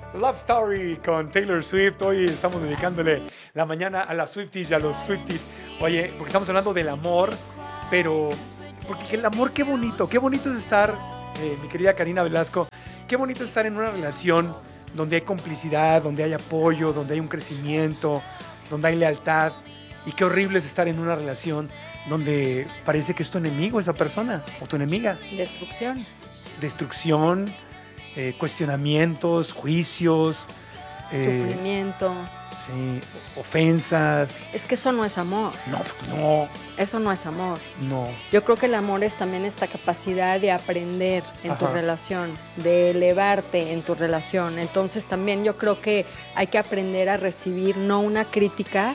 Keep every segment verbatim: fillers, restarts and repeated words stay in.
Love Story con Taylor Swift. Hoy estamos dedicándole la mañana a las Swifties y a los Swifties. Oye, porque estamos hablando del amor, pero porque el amor, qué bonito, qué bonito es estar, eh, mi querida Karina Velasco, qué bonito es estar en una relación donde hay complicidad, donde hay apoyo, donde hay un crecimiento, donde hay lealtad. Y qué horrible es estar en una relación donde parece que es tu enemigo esa persona o tu enemiga. Destrucción. Destrucción, eh, cuestionamientos, juicios. Eh, Sufrimiento. Sí, ofensas. Es que eso no es amor. No, no. Eso no es amor. No. Yo creo que el amor es también esta capacidad de aprender en Ajá. tu relación, de elevarte en tu relación. Entonces también yo creo que hay que aprender a recibir no una crítica,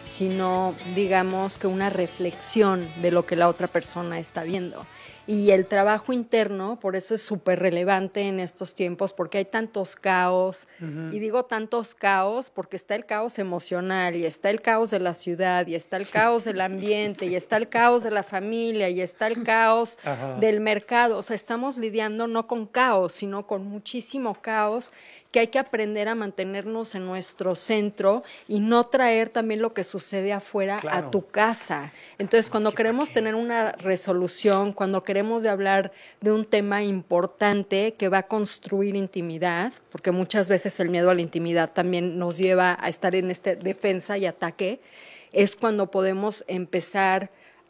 sino digamos que una reflexión de lo que la otra persona está viendo. Y el trabajo interno, por eso es súper relevante en estos tiempos, porque hay tantos caos, uh-huh. Y digo tantos caos porque está el caos emocional, y está el caos de la ciudad, y está el caos del ambiente, y está el caos de la familia, y está el caos uh-huh. del mercado. O sea, estamos lidiando no con caos, sino con muchísimo caos, que hay que aprender a mantenernos en nuestro centro y no traer también lo que sucede afuera claro. a tu casa. Entonces, cuando es que queremos tener una resolución, cuando queremos de hablar de un tema importante que va a construir intimidad, porque muchas veces el miedo a la intimidad también nos lleva a estar en esta defensa y ataque, es cuando podemos empezar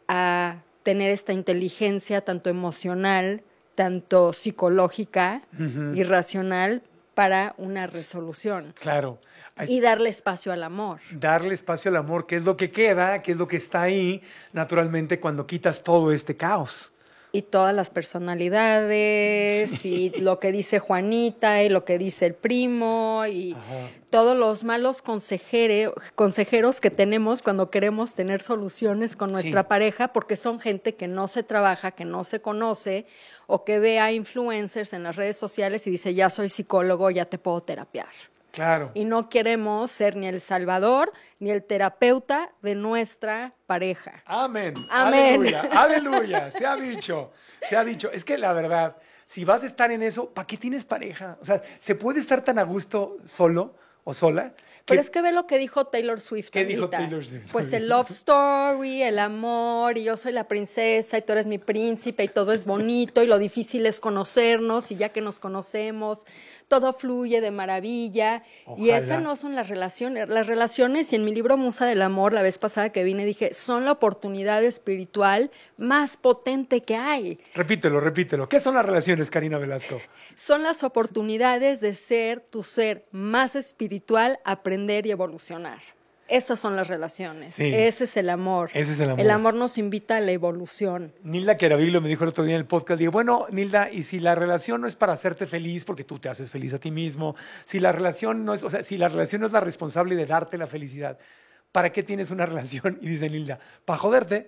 a tener esta inteligencia tanto emocional, tanto psicológica uh-huh. y racional, para una resolución. Claro. Y darle espacio al amor. Darle espacio al amor, que es lo que queda, que es lo que está ahí, naturalmente, cuando quitas todo este caos. Y todas las personalidades, sí. Y lo que dice Juanita, y lo que dice el primo, y Ajá. todos los malos consejere, consejeros que tenemos cuando queremos tener soluciones con nuestra sí. pareja, porque son gente que no se trabaja, que no se conoce, o que ve a influencers en las redes sociales y dice, ya soy psicólogo, ya te puedo terapiar. Claro. Y no queremos ser ni el salvador ni el terapeuta de nuestra pareja. Amén. Amén. Aleluya, aleluya. Se ha dicho, se ha dicho. Es que la verdad, si vas a estar en eso, ¿para qué tienes pareja? O sea, ¿se puede estar tan a gusto solo o sola? Pero es que ve lo que dijo Taylor Swift. ¿Qué ahorita. dijo Taylor Swift? Pues el love story, el amor, y yo soy la princesa y tú eres mi príncipe y todo es bonito y lo difícil es conocernos y ya que nos conocemos, todo fluye de maravilla. Ojalá. Y esas no son las relaciones. Las relaciones, y en mi libro Musa del Amor, la vez pasada que vine, dije, son la oportunidad espiritual más potente que hay. Repítelo, repítelo. ¿Qué son las relaciones, Karina Velasco? Son las oportunidades de ser tu ser más espiritual, aprender y evolucionar. Esas son las relaciones. Sí. Ese es el amor. Ese es el amor. El amor nos invita a la evolución. Nilda Queravilo me dijo el otro día en el podcast, dije, bueno, Nilda, y si la relación no es para hacerte feliz, porque tú te haces feliz a ti mismo, si la relación no es, o sea, si la relación no es la responsable de darte la felicidad, ¿para qué tienes una relación? Y dice Nilda, para joderte.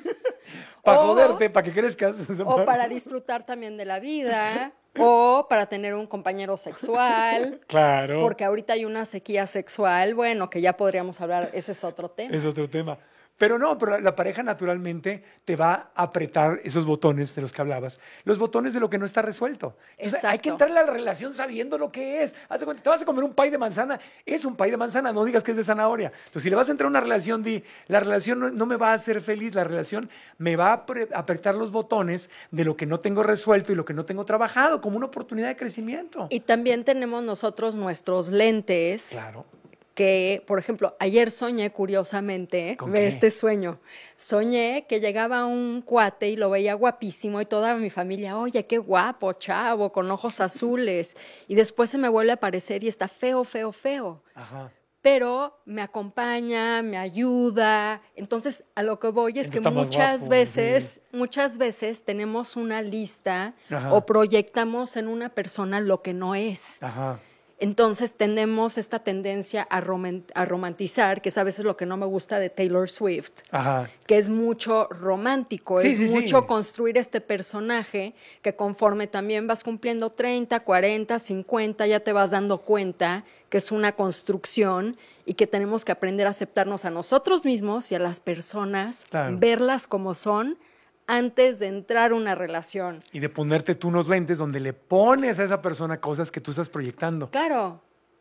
Para joderte, para que crezcas. O para disfrutar también de la vida. O para tener un compañero sexual. Claro. Porque ahorita hay una sequía sexual, bueno, que ya podríamos hablar, ese es otro tema. Es otro tema. Pero no, pero la pareja naturalmente te va a apretar esos botones de los que hablabas, los botones de lo que no está resuelto. Entonces, hay que entrar a la relación sabiendo lo que es. Haz de cuenta, te vas a comer un pay de manzana, es un pay de manzana, no digas que es de zanahoria. Entonces, si le vas a entrar a una relación, di, la relación no, no me va a hacer feliz, la relación me va a pre- apretar los botones de lo que no tengo resuelto y lo que no tengo trabajado, como una oportunidad de crecimiento. Y también tenemos nosotros nuestros lentes. Claro. Que, por ejemplo, ayer soñé curiosamente, ve este sueño, soñé que llegaba un cuate y lo veía guapísimo y toda mi familia, oye, qué guapo, chavo, con ojos azules, y después se me vuelve a aparecer y está feo, feo, feo. Ajá. Pero me acompaña, me ayuda, entonces a lo que voy es Entonces que muchas guapo, veces, sí. muchas veces tenemos una lista Ajá. o proyectamos en una persona lo que no es. Ajá. Entonces tenemos esta tendencia a, rom- a romantizar, que es a veces lo que no me gusta de Taylor Swift, Ajá. que es mucho romántico, sí, es sí, mucho sí. construir este personaje que conforme también vas cumpliendo treinta, cuarenta, cincuenta, ya te vas dando cuenta que es una construcción y que tenemos que aprender a aceptarnos a nosotros mismos y a las personas, claro. verlas como son, antes de entrar a una relación. Y de ponerte tú unos lentes donde le pones a esa persona cosas que tú estás proyectando. Claro,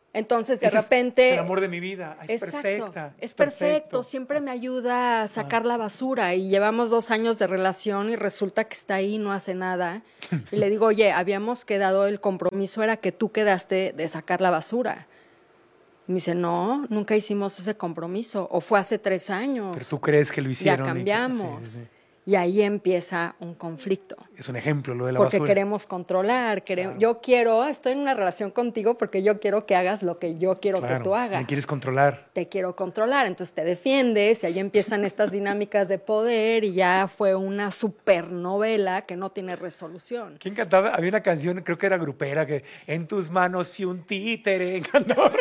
Entonces, de Ese es- repente... Es, el amor de mi vida. Ay, es Exacto, perfecta. es perfecto, siempre me ayuda a sacar la basura y llevamos dos años de relación y resulta que está ahí y no hace nada. Y le digo, oye, habíamos quedado, el compromiso era que tú quedaste de sacar la basura. Y me dice, no, nunca hicimos ese compromiso, o fue hace tres años. Pero tú crees que lo hicieron. Ya y que- cambiamos. sí, sí, sí. Y ahí empieza un conflicto. Es un ejemplo lo de la Porque basura. queremos controlar. Queremos, Yo quiero, estoy en una relación contigo porque yo quiero que hagas lo que yo quiero Claro, que tú hagas. me quieres controlar. Te quiero controlar, entonces te defiendes y ahí empiezan estas dinámicas de poder y ya fue una supernovela que no tiene resolución. ¿Quién cantaba? Había una canción, creo que era grupera, que en tus manos fui un títere. Cantaba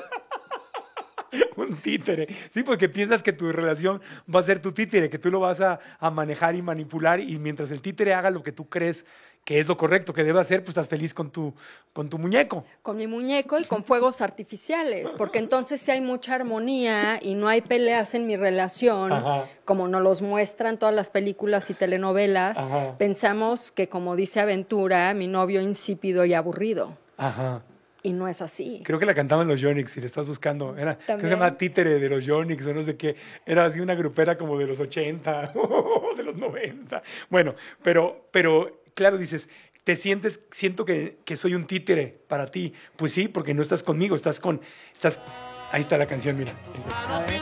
un títere. Sí, porque piensas que tu relación va a ser tu títere, que tú lo vas a, a manejar y manipular y mientras el títere haga lo que tú crees que es lo correcto, que debe hacer, pues estás feliz con tu, con tu muñeco. Con mi muñeco y con fuegos artificiales, porque entonces si hay mucha armonía y no hay peleas en mi relación, Ajá. como nos los muestran todas las películas y telenovelas, Ajá. pensamos que, como dice Aventura, mi novio insípido y aburrido. Ajá. Y no es así. Creo que la cantaban los Yonix, si le estás buscando. Era, creo que se ¿También? llama Títere de los Yonix o no sé qué. Era así una grupera como de los ochenta o de los noventa. Bueno, pero, pero claro, dices, te sientes, siento que, que soy un títere para ti. Pues sí, porque no estás conmigo, estás con... Estás, ahí está la canción, mira. A ver.